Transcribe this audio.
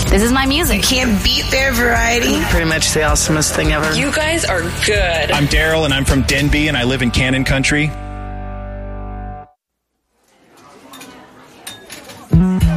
This is my music. Can't beat their variety. Pretty much the awesomest thing ever. You guys are good. I'm Daryl, and I'm from Denby, and I live in Cannon Country.